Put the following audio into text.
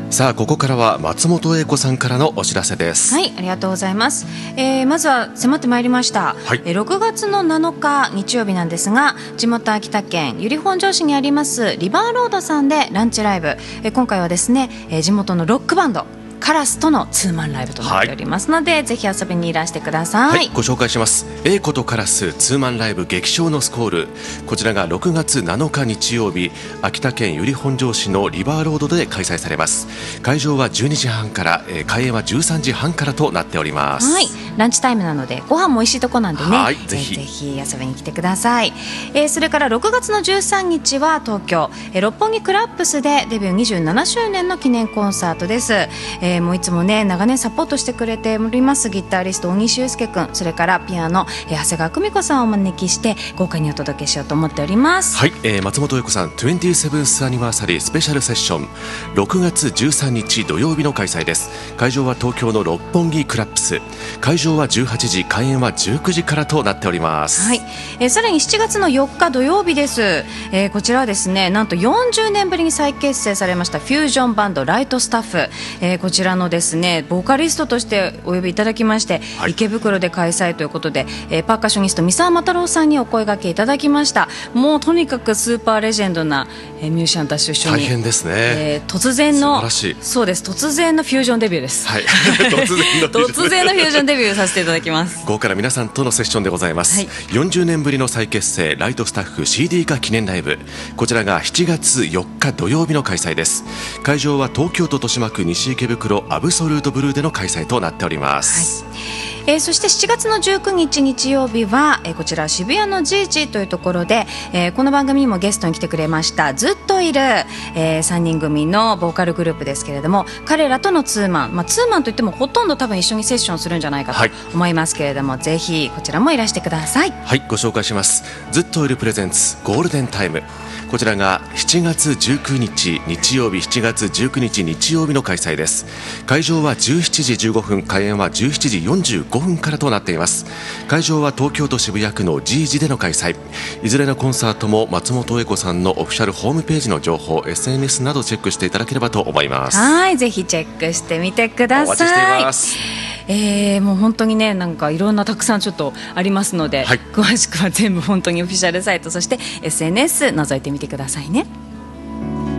さあここからは松本英子さんからのお知らせです。 はい、ありがとうございます。まずは迫ってまいりました、 はい、 6月の7日日曜日なんですが、地元秋田県由利本荘市にありますリバーロードさんでランチライブ、今回はですね、地元のロックバンドカラスとのツーマンライブとなっておりますので、はい、ぜひ遊びにいらしてください。 はい、ご紹介します。英子とカラスツーマンライブ激唱のスコール、こちらが6月7日日曜日、秋田県由利本荘市のリバーロードで開催されます。会場は12時半から、開演は13時半からとなっております。 はい、ランチタイムなのでご飯も美味しいとこなんでね、 はい、ぜひ遊びに来てください。それから6月の13日は東京、六本木クラップスでデビュー27周年の記念コンサートです。もういつもね長年サポートしてくれておりますギタリスト大西祐介君、それからピアノ、長谷川久美子さんをお招きして豪華にお届けしようと思っております。 はい、松本英子さん 27th アニバーサリースペシャルセッション、6月13日土曜日の開催です。会場は東京の六本木クラップス、会場は18時、開演は19時からとなっております。 はい、さらに7月の4日土曜日です。こちらはですね、なんと40年ぶりに再結成されましたフュージョンバンドライトスタッフ、こちらのですねボーカリストとしてお呼びいただきまして、はい、池袋で開催ということで、パーカッショニスト三沢又郎さんにお声掛けいただきました。もうとにかくスーパーレジェンドな、ミュージシャンたちと一緒に大変ですね、 突然の素晴らしい、 そうです、突然のフュージョンデビューです、はい、 突然のフュージョンデビューさせていただきます。 豪華な皆さんとのセッションでございます、はい、40年ぶりの再結成ライトスタッフ CD 化記念ライブ、こちらが7月4日土曜日の開催です。会場は東京都豊島区西池袋アブソルートブルーでの開催となっております。 はい、そして7月の19日日曜日は、こちら渋谷のジージというところで、この番組にもゲストに来てくれましたずっといる、3人組のボーカルグループですけれども、彼らとのツーマン、ツーマンといってもほとんど多分一緒にセッションするんじゃないかと思いますけれども、はい、ぜひこちらもいらしてください。 はい、ご紹介します。ずっといるプレゼンツゴールデンタイム、こちらが7月19日日曜日、7月19日日曜日の開催です。会場は17時15分、開演は17時45分からとなっています。会場は東京都渋谷区の G 時での開催。いずれのコンサートも松本英子さんのオフィシャルホームページの情報、 SNS などチェックしていただければと思います。 はい、ぜひチェックしてみてください。 お待ちしています。 もう本当にね、なんかいろんなたくさんちょっとありますので、はい、詳しくは全部本当にオフィシャルサイト、そして SNS 覗いてみてくださいね。